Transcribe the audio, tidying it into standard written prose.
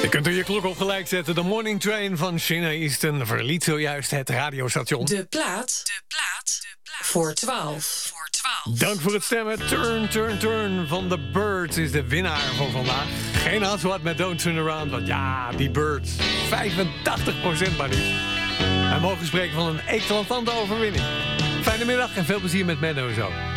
Je kunt er je klok op gelijk zetten. De Morning Train van China Easton verliet zojuist het radiostation. De plaat voor 12. Dank voor het stemmen. Turn, turn, turn van The Birds is de winnaar van vandaag. Geen Aswad met Don't Turn Around, want ja, die Birds, 85% maar liefst. Wij mogen spreken van een eclatante overwinning. Fijne middag en veel plezier met Menno zo.